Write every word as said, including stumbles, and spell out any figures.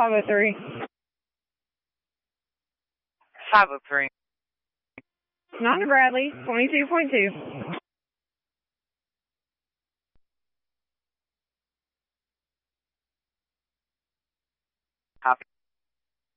five oh three. five oh three. Not in Bradley, twenty-two point two. Copy.